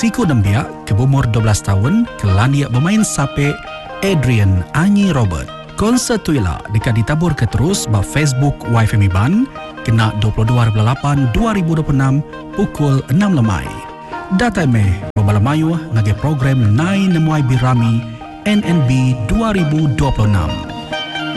Siku Nembia ke umur 12 tahun kelania bermain sapek Adrian Anyi Robert. Konsert tuila dekat ditabur ke terus ba Facebook YFM Iban kena 22/8/2026 pukul 6 lemai. Data meh bebalamayu ngage program Nai Nemuai Birami NNB 2026.